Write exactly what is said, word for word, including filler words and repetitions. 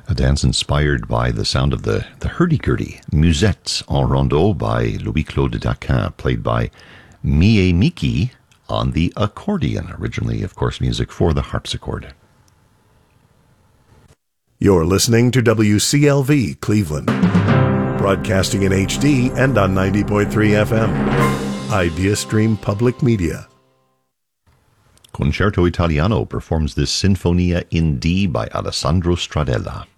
A dance inspired by the sound of the, the hurdy-gurdy, Musette en Rondeau by Louis-Claude Daquin, played by Mie Miki on the accordion, originally, of course, music for the harpsichord. You're listening to W C L V Cleveland, broadcasting in H D and on ninety point three F M. IdeaStream Public Media. Concerto Italiano performs this Sinfonia in D by Alessandro Stradella.